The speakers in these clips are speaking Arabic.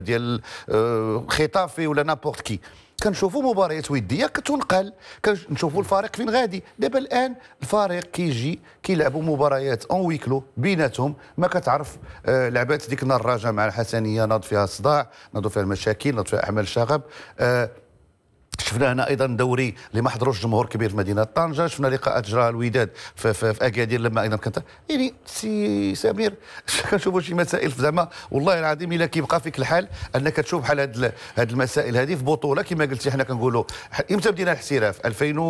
ديال خطافي ولا نابورت كي، كنشوفوا مباريات وديه كتنقل، كنشوفوا الفريق فين غادي. دابا الان الفريق كيجي كيلعبوا مباريات اون ويكلو بيناتهم، ما كتعرف لعبات ديك الراجه مع الحسنيه ناض فيها الصداع، ناضوا فيها المشاكل، ناض فيها احمال شغب. شفنا هنا ايضا دوري اللي ما حضروش جمهور كبير في مدينه طنجه، شفنا لقاءات جراها الوداد في اكادير لما ايضا كانت يعني سي سمير كنشوفوا شي مسائل زعما والله العظيم الا كيبقى فيك الحال انك تشوف بحال هاد المسائل هذه في بطوله كما قلتي. حنا كنقولوا امتى بدينا الاحتراف؟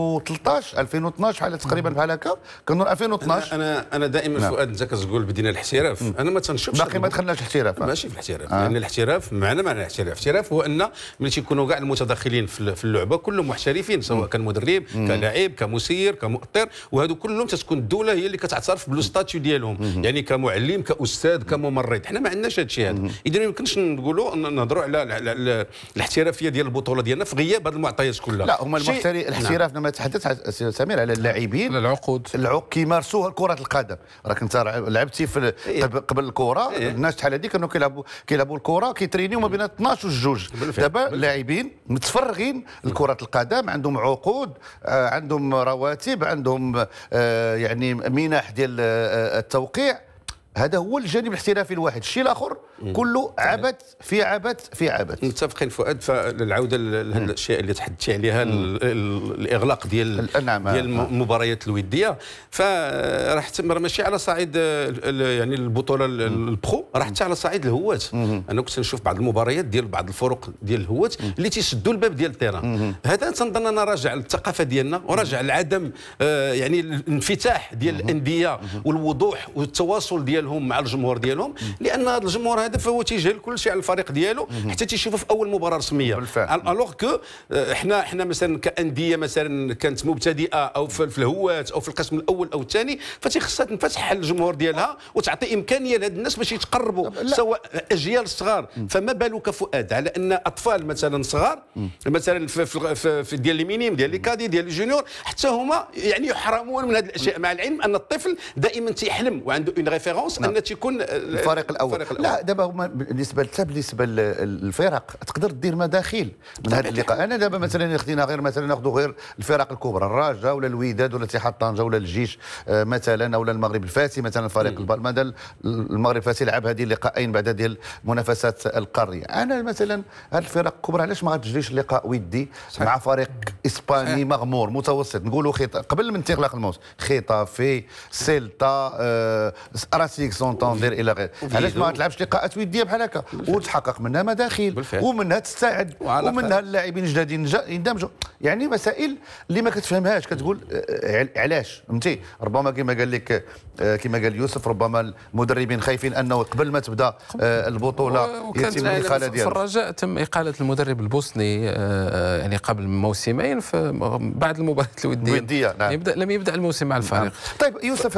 2013 2012 بحال تقريبا بحال هكا كنظن 2012. انا دائما فؤاد انت كتقول بدينا الاحتراف، انا ما تنشوفش باقي ما دخلناش الاحتراف. ماشي في الاحتراف لان الاحتراف معنى الاحتراف هو ان ملي تيكونوا كاع المتدخلين في اللعبه كلهم محترفين، سواء كان مدرب كلاعب كمسير كمؤطر، وهذو كلهم تتكون الدوله هي اللي كتعترف بالستاتيو ديالهم، يعني كمعلم كاستاذ كممرض. حنا ما عندناش هذا الشيء هذا، اذا ما يمكنش نقولوا نهضروا على الاحترافيه ديال البطوله ديالنا في غياب هذه المعطيات كلها. لا هما الاحتراف لما تحدث سمير على اللاعبين العقود كيمارسوها كره القدم. راك انت لعبتي في قبل الكره، الناس شحال هذيك كانوا كيلعبوا الكره كيترينيو ما بين 12 وجوج. دابا اللاعبين متفرغين لكره القدم، عندهم عقود، عندهم رواتب، عندهم يعني منح ديال التوقيع. هذا هو الجانب الاحترافي الواحد. الشيء الاخر كله عبث في عبث في عبث. متفقين فؤاد. فالعوده لهذه الاشياء اللي تحدثتي عليها، الاغلاق ديال المباريات الوديه، فراح تمر ماشي على صعيد يعني البطوله البرو، راح حتى على صعيد الهوات. انا كنت نشوف بعض المباريات ديال بعض الفرق ديال الهوات اللي تيسدوا الباب ديال التيران. هذا تنظن انا راجع للثقافه ديالنا وراجع لعدم يعني الانفتاح ديال الانديه والوضوح والتواصل ديالهم مع الجمهور ديالهم، لان هذا الجمهور هذا فهو تيجهل كل شيء على الفريق ديالو حتى تيشوفه في اول مباراه رسميه. الوغ كو احنا مثلا كانديه مثلا كانت مبتدئه او في الهوات او في القسم الاول او الثاني، فتيخصها تنفتح على الجمهور ديالها وتعطي امكانيه لهاد الناس باش يتقربوا، سواء اجيال صغار. فما بالك فؤاد على ان اطفال مثلا صغار مثلا في ديال لي مينيم ديال لي كادي ديال لي جونيور، حتى هما يعني يحرمون من هذه الاشياء، مع العلم ان الطفل دائما تيحلم وعنده اون ريفيرونس ان تيكون الفريق الاول. لا دابا هما بالنسبه للفرق تقدر دير مداخيل من هذا اللقاء. انا دابا مثلا خدينا غير مثلا ناخذوا غير الفرق الكبرى، الرجاء ولا الوداد ولا اتحاد طنجه ولا الجيش مثلا، ولا المغرب الفاسي مثلا. فريق مادام المغرب الفاسي لعب هذه اللقاءين بعد ديال منافسات القاريه. انا مثلا هذه الفرق الكبرى علاش ما غتجريش لقاء ودي مع فريق اسباني مغمور متوسط، نقولوا قبل من اغلاق الموسم، خطافي، سيلتا، راسيك سونتاندير الى غيره. علاش ما تلعبش لقاءات وديه بحال هكا وتحقق منها مداخيل ومنها تستعد ومنها اللاعبين الجدادين يندمجوا؟ يعني مسائل اللي ما كتفهمهاش، كتقول علاش فهمتي. ربما كما قال يوسف، ربما المدربين خايفين انه قبل ما تبدا البطوله يتم الاقاله ديالو. في الرجاء تم اقاله المدرب البوسني يعني قبل موسمين بعد المباريات الوديه. نعم. لم يبدا الموسم مع الفريق. نعم. طيب يوسف،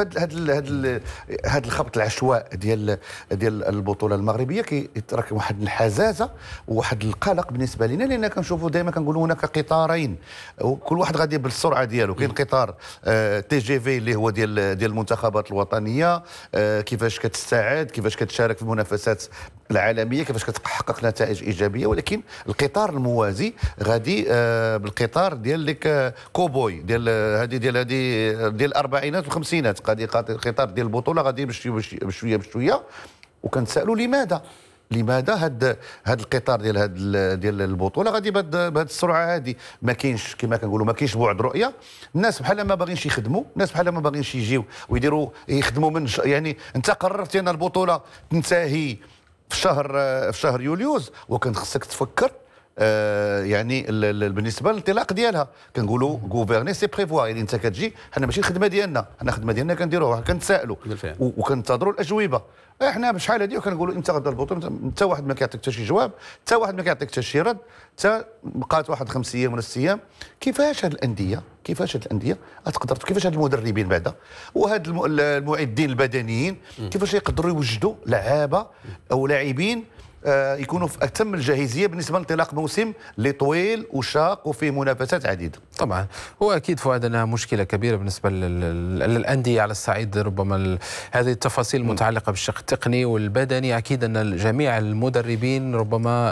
هذا الخبط العشواء ديال البطوله المغربيه كيترك واحد الحزازه وواحد القلق بالنسبه لنا، لان كنشوفوا دائما كنقولوا هناك قطارين وكل واحد غادي بالسرعه ديالو. كاين قطار تي جي في اللي هو ديال المنتخبات الوطنيه، كيفاش كتستعد، كيفاش كتشارك في المنافسات العالميه، كيفاش كتحقق نتائج ايجابيه. ولكن القطار الموازي غادي بالقطار ديال ديك كوبوي ديال ديال الاربعينات والخمسينات. غادي القطار ديال البطوله غادي بشويه وكنتسالوا لماذا هاد القطار ديال البطوله غادي بهذه السرعه هذه؟ ما كاينش كما كنقولوا ما كاينش بعد رؤيه. الناس بحال ما باغينش يخدموا، الناس بحال ما باغينش يجيو ويديروا يخدموا من يعني انت قررتي ان البطوله تنتهي في شهر يوليوز، وكان خصك تفكر يعني بالنسبه للانطلاق ديالها. كنقولوا غوفرني سي بريفوار. يعني انت كتجي، حنا ماشي الخدمه ديالنا، حنا الخدمه ديالنا كنديروها كنتسائلوا وكنتظروا الاجوبه. احنا بشحال هذه وكنقولوا امتى غدا البطوله، حتى واحد ما كيعطيك حتى شي جواب، حتى واحد ما كيعطيك حتى شي رد، حتى بقات واحد 5 ايام ولا 6 ايام. كيفاش هاد الانديه تقدر، كيفاش هاد المدربين بعدا وهاد المعدين البدنيين كيفاش يقدروا يوجدوا لعابه او لاعبين يكونوا في اتم الجاهزيه بالنسبه لانطلاق موسم اللي طويل وشاق وفيه منافسات عديده. طبعا هو اكيد فؤاد انها مشكله كبيره بالنسبه للانديه على الصعيد ربما هذه التفاصيل المتعلقه بالشق التقني والبدني. اكيد ان جميع المدربين ربما